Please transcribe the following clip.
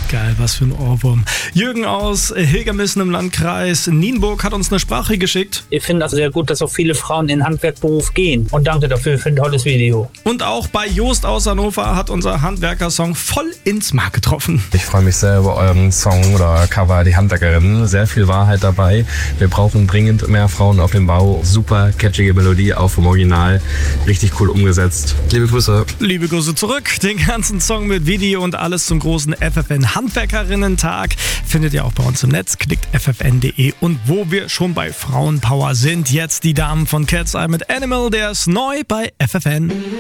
Geil, was für ein Ohrwurm. Jürgen aus Hilgermissen im Landkreis Nienburg hat uns eine Sprache geschickt. Ich finde das sehr gut, dass auch viele Frauen in den Handwerkberuf gehen. Und danke dafür für ein tolles Video. Und auch bei Jost aus Hannover hat unser Handwerker-Song voll ins Mark getroffen. Ich freue mich sehr über euren Song oder Cover, die Handwerkerinnen. Sehr viel Wahrheit dabei. Wir brauchen dringend mehr Frauen auf dem Bau. Super catchige Melodie, auch vom Original. Richtig cool umgesetzt. Liebe Grüße. Liebe Grüße zurück. Den ganzen Song mit Video und alles zum großen FFN Handwerkerinnen-Tag findet ihr auch bei uns im Netz. Klickt ffn.de. Und wo wir schon bei Frauenpower sind, jetzt die Damen von Cat's Eye mit Animal, der ist neu bei FFN.